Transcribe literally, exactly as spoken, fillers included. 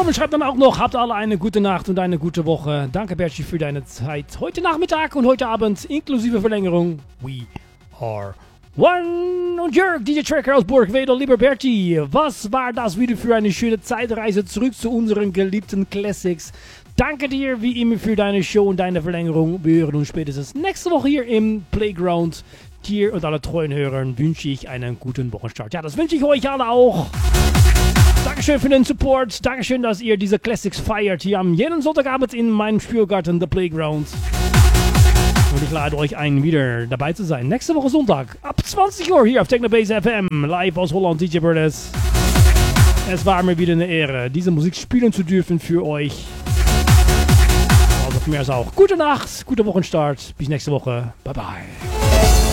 Norman schreibt dann auch noch, habt alle eine gute Nacht und eine gute Woche. Danke, Berti, für deine Zeit. Heute Nachmittag und heute Abend, inklusive Verlängerung. We are one. Und Jörg, D J Tracker aus Burgwedel. Lieber Berti, was war das wieder für eine schöne Zeitreise zurück zu unseren geliebten Classics? Danke dir, wie immer, für deine Show und deine Verlängerung. Wir hören uns spätestens nächste Woche hier im Playground. Dir und alle treuen Hörern wünsche ich einen guten Wochenstart. Ja, das wünsche ich euch alle auch. Dankeschön für den Support. Dankeschön, dass ihr diese Classics feiert hier am jeden Sonntagabend in meinem Spielgarten, The Playground. Und ich lade euch ein, wieder dabei zu sein. Nächste Woche Sonntag ab zwanzig Uhr hier auf Technobase F M. Live aus Holland, D J Burles. Es war mir wieder eine Ehre, diese Musik spielen zu dürfen für euch. Also für mich auch. Gute Nacht, guter Wochenstart. Bis nächste Woche. Bye bye.